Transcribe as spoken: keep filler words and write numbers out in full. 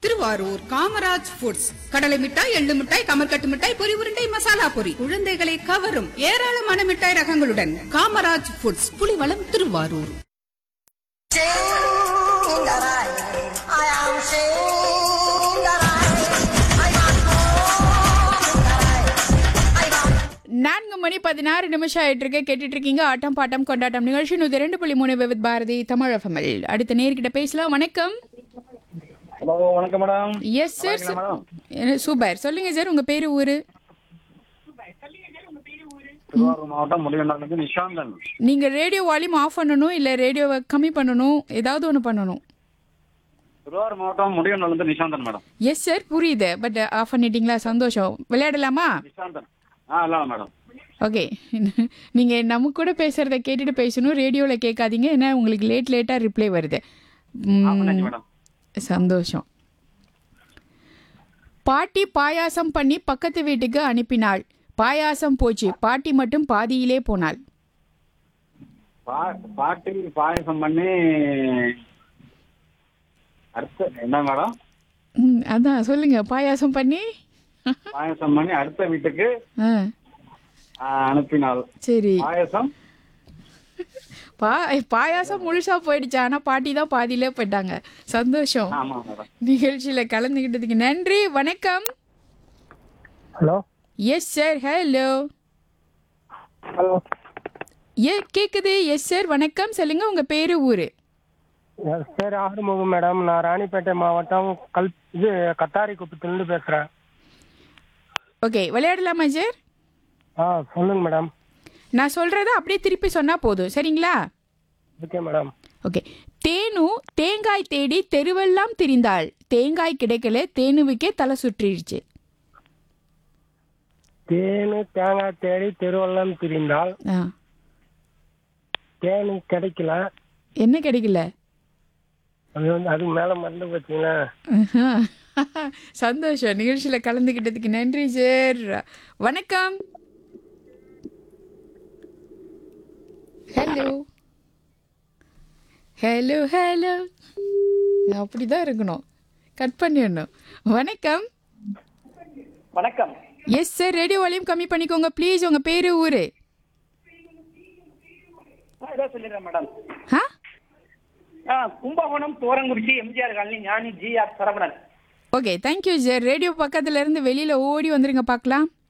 Thiruvarur Kamaraj foods கடலை மிட்டாய், எள்ளு மிட்டாய், கமர்கட்டு மிட்டாய், பொரி உருண்டை, மசாலா பொரி, குழந்தைகளை கவரும் ஏராளமான மிட்டாய் ரகங்களுடன் காமராஜ் ஃபுட்ஸ், புலிவளம், திருவாரூர். நான்கு மணி பதினாறு நிமிஷம் ஆயிட்டு இருக்கு. கேட்டுட்டு இருக்கீங்க ஆட்டம் பாட்டம் கொண்டாட்டம் நிகழ்ச்சி நூத்தி ரெண்டு புள்ளி மூணு வித் பாரதி தமிழ் எஃப்எம்எல். அடுத்த நேர்கிட்ட பேசலாம். வணக்கம். ஹலோ, வணக்கம் மேடம். Yes sir. சூப்பர். சொல்லுங்க சார், உங்க பேரு ஊரு? திருவாரூர் மாவட்டம் முடிவெண்டாலிருந்து நிஷாந்தன். நீங்க ரேடியோ வால்யூம் ஆஃப் பண்ணணும், இல்ல ரேடியோவை கம்மி பண்ணணும், ஏதாவது ஒன்று பண்ணணும். திருவாரூர் மாவட்டம் முடிவெண்டாலிருந்து நிஷாந்தன் மேடம். எஸ் சார், புரியுது. பட் ஆஃப் பண்ணிட்டீங்களா? சந்தோஷம். விளையாடலாமா? நிஷாந்தன். ஆ, இல்ல மேடம். ஓகே. நீங்க நம்ம கூட பேசுறத கேட்டுட்டு பேசணும், ரேடியோவில் கேட்காதீங்க. ஏன்னா உங்களுக்கு லேட் லேட்டா ரிப்ளை வருது. மேடம் சந்தோஷம். பாட்டி பாயாசம் பண்ணி பக்கத்து வீட்டுக்கு அனுப்பினாள். பாயாசம் போச்சு, பாட்டி மட்டும் பாதியிலே போனாள். பாட்டி பாயசம் பண்ணி அடுத்த என்ன மேடம்? ம், அதான் சொல்லுங்க. பாயாசம் பண்ணி பாயசம் பண்ணி அடுத்த வீட்டுக்கு ஆ அனுப்பினாள். சரி. பாயசம் பா பாயாசம் முழுசா போயிடுச்சு, ஆனா பாட்டி தான் பாதியிலே போயிட்டாங்க. சந்தோஷம். ஆமா மேடம். நிகழ்ச்சியில கலந்துகிட்டதுக்கு நன்றி. வணக்கம். Hello. Yes sir. Hello. Hello. ஏ கேக்குது. எஸ் சார், வணக்கம். சொல்லுங்க, உங்க பேரு ஊரு? என் பேர் ஆறுமுகம் மேடம். நான் ராணிப்பேட்டை மாவட்டம் கல் இது கத்தாரி குப்பத்திலிருந்து பேசுறேன். ஓகே, விளையாடலாமா சார்? ஆ, சொல்லுங்க மேடம். நான் சொல்றத அப்படியே திருப்பி சொன்னா போதும், சரிங்களா? Okay madam. ஓகே. தேனு தேங்காய் தேடி தெருவெல்லாம் திரிந்தாள். தேங்காய் கிடைக்கல, தேனுவுக்கே தலை சுற்றிடுச்சு. தேனு தேங்காய் தேடி தெருவெல்லாம் திரிந்தால் ஆ, தேனு கிடைக்கல. என்ன கிடைக்கல? அது வந்து அதுக்கு மேல மறந்து போச்சுங்களா? சந்தோஷம். நிகழ்ச்சியில கலந்துகிட்டதுக்கு நன்றி சார். வணக்கம். Hello hello hello. அப்படிதான் இருக்கணும், கட் பண்ணிடணும். வணக்கம். வணக்கம். எஸ் சார், ரேடியோ வால்யூம் கம்மி பண்ணிக்கோங்க ப்ளீஸ். உங்க பேரு ஊரு? ஏதோ சொல்லிடுறேன் மேடம். ஆ ஆ, கும்பகோணம் தோரங்குறிச்சி எம்ஜிஆர் காலனி ஞானி G R Saravanan. Okay, thank you sir. Radio பக்கத்துல இருந்து வெளியில ஓடி வந்துருங்க பார்க்கலாம்.